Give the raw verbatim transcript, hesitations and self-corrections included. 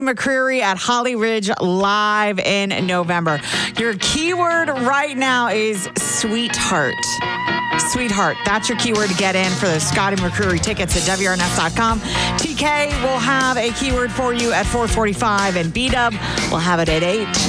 McCreary at Holly Ridge live in November. Your keyword right now is sweetheart. Sweetheart. That's your keyword to get in for the Scotty McCreary tickets at W R N F dot com. T K will have a keyword for you at four forty-five, and B-Dub will have it at eight.